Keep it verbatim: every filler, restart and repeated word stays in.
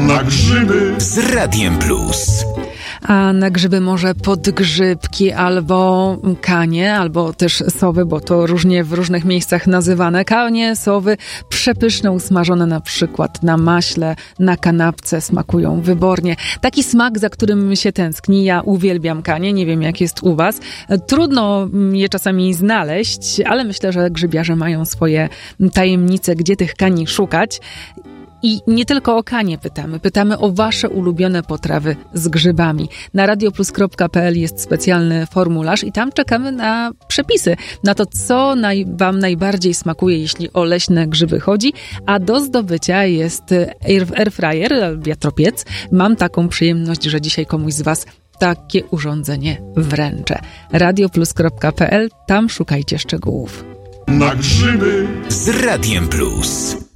Na grzyby z Radiem Plus. A na grzyby może podgrzybki albo kanie, albo też sowy, bo to różnie w różnych miejscach nazywane. Kanie, sowy przepyszne, usmażone na przykład na maśle, na kanapce, smakują wybornie. Taki smak, za którym się tęskni. Ja uwielbiam kanie, nie wiem jak jest u was. Trudno je czasami znaleźć, ale myślę, że grzybiarze mają swoje tajemnice, gdzie tych kani szukać. I nie tylko o kanie pytamy, pytamy o wasze ulubione potrawy z grzybami. Na radioplus kropka pe el jest specjalny formularz i tam czekamy na przepisy, na to, co naj, wam najbardziej smakuje, jeśli o leśne grzyby chodzi, a do zdobycia jest air, airfryer, wiatropiec. Mam taką przyjemność, że dzisiaj komuś z was takie urządzenie wręczę. radioplus kropka pe el, tam szukajcie szczegółów. Na grzyby z Radiem Plus.